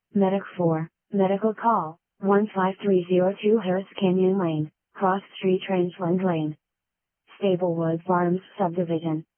Medic 4, medical call, 15302 Harris Canyon Lane, Cross Street, Rangeland Lane. Stablewood Farms Subdivision.